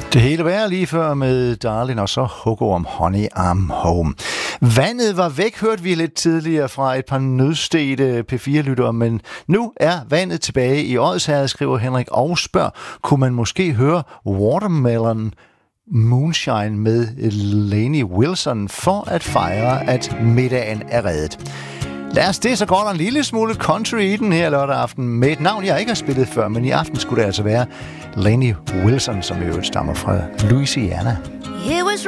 Det hele var lige før med Darling, og så Hugo om Honey I'm Home. Vandet var væk, hørte vi lidt tidligere fra et par nødstedte P4-lyttere, men nu er vandet tilbage i Odsherred, skriver Henrik og spørger, kunne man måske høre Watermelon Moonshine med Lainey Wilson for at fejre, at middagen er reddet. Lad os det, så går der en lille smule country i den her lørdag aften med et navn, jeg ikke har spillet før, men i aften skulle det altså være Lainey Wilson, som jo stammer fra Louisiana. It was